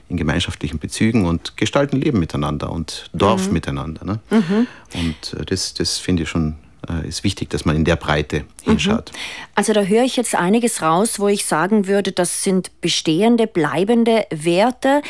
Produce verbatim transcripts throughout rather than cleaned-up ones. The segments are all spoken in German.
in gemeinschaftlichen Bezügen und gestalten Leben miteinander und Dorf mhm. miteinander. Ne? Mhm. Und äh, das, das finde ich schon äh, ist wichtig, dass man in der Breite hinschaut. Mhm. Also da höre ich jetzt einiges raus, wo ich sagen würde, das sind bestehende, bleibende Werte.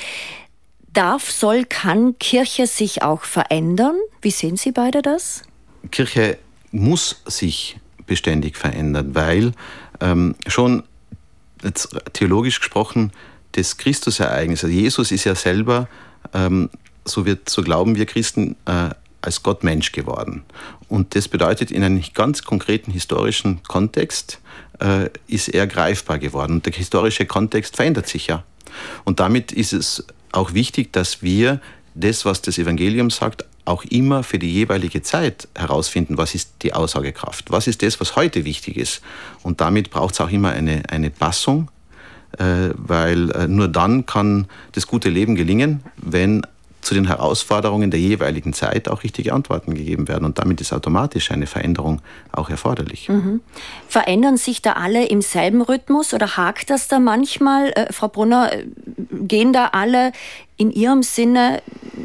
Darf, soll, kann Kirche sich auch verändern? Wie sehen Sie beide das? Kirche muss sich beständig verändern, weil ähm, schon jetzt theologisch gesprochen das Christusereignis, also Jesus ist ja selber, ähm, so, wird, so glauben wir Christen, äh, als Gott Mensch geworden. Und das bedeutet, in einem ganz konkreten historischen Kontext äh, ist er greifbar geworden. Und der historische Kontext verändert sich ja. Und damit ist es auch wichtig, dass wir das, was das Evangelium sagt, auch immer für die jeweilige Zeit herausfinden, was ist die Aussagekraft, was ist das, was heute wichtig ist. Und damit braucht es auch immer eine, eine Passung, äh, weil äh, nur dann kann das gute Leben gelingen, wenn zu den Herausforderungen der jeweiligen Zeit auch richtige Antworten gegeben werden. Und damit ist automatisch eine Veränderung auch erforderlich. Mhm. Verändern sich da alle im selben Rhythmus oder hakt das da manchmal? Äh, Frau Brunner, gehen da alle in Ihrem Sinne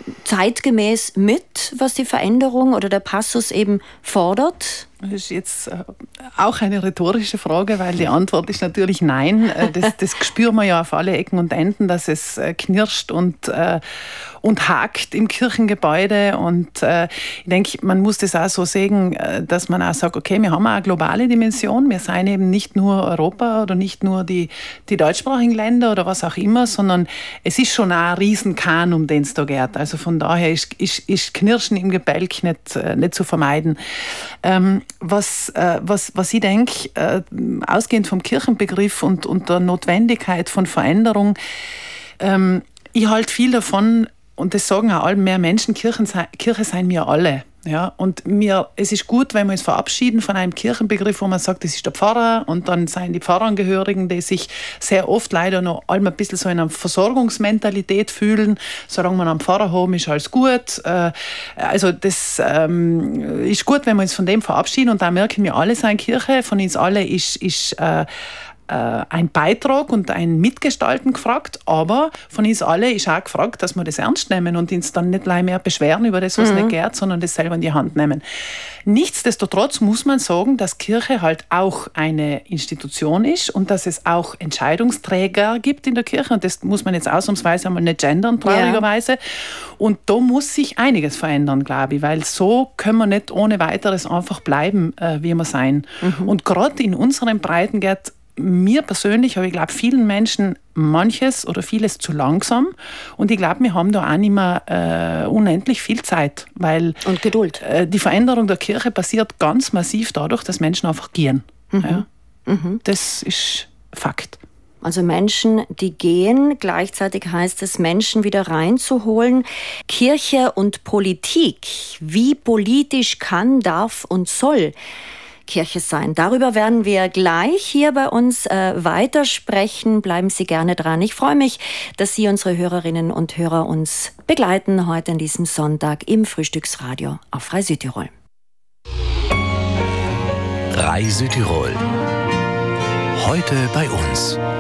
zeitgemäß mit, was die Veränderung oder der Passus eben fordert? Das ist jetzt auch eine rhetorische Frage, weil die Antwort ist natürlich nein. Das, das spüren wir ja auf alle Ecken und Enden, dass es knirscht und, und hakt im Kirchengebäude. Und ich denke, man muss das auch so sehen, dass man auch sagt, okay, wir haben auch eine globale Dimension. Wir sind eben nicht nur Europa oder nicht nur die, die deutschsprachigen Länder oder was auch immer, sondern es ist schon auch ein Riesenkahn, um den es da geht. Also von daher ist, ist, ist Knirschen im Gebälk nicht, nicht zu vermeiden. Ähm, Was, äh, was, was ich denke, äh, ausgehend vom Kirchenbegriff und, und der Notwendigkeit von Veränderung, ähm, ich halte viel davon, und das sagen auch alle mehr Menschen, Kirchen sei, Kirche seien wir alle. Ja, und mir, es ist gut, wenn wir uns verabschieden von einem Kirchenbegriff, wo man sagt, das ist der Pfarrer und dann seien die Pfarrerangehörigen, die sich sehr oft leider noch allem ein bisschen so in einer Versorgungsmentalität fühlen. Solange man am Pfarrer haben, ist alles gut. Also das ähm, ist gut, wenn wir uns von dem verabschieden und da merken wir alle sind Kirche, von uns alle ist, ist äh, ein Beitrag und ein Mitgestalten gefragt, aber von uns alle ist auch gefragt, dass wir das ernst nehmen und uns dann nicht mehr beschweren über das, was mhm. nicht geht, sondern das selber in die Hand nehmen. Nichtsdestotrotz muss man sagen, dass Kirche halt auch eine Institution ist und dass es auch Entscheidungsträger gibt in der Kirche und das muss man jetzt ausnahmsweise einmal nicht gendern, traurigerweise. Ja. Und da muss sich einiges verändern, glaube ich, weil so können wir nicht ohne weiteres einfach bleiben, wie wir sein. Mhm. Und gerade in unseren Breiten geht mir persönlich, aber ich glaube vielen Menschen manches oder vieles zu langsam und ich glaube, wir haben da auch nicht mehr äh, unendlich viel Zeit, weil und Geduld. Äh, die Veränderung der Kirche passiert ganz massiv dadurch, dass Menschen einfach gehen. Mhm. Ja? Mhm. Das ist Fakt. Also Menschen, die gehen, gleichzeitig heißt es, Menschen wieder reinzuholen. Kirche und Politik, wie politisch kann, darf und soll Kirche sein. Darüber werden wir gleich hier bei uns äh, weitersprechen. Bleiben Sie gerne dran. Ich freue mich, dass Sie, unsere Hörerinnen und Hörer, uns begleiten heute an diesem Sonntag im Frühstücksradio auf Frei Südtirol. Frei Südtirol. Heute bei uns.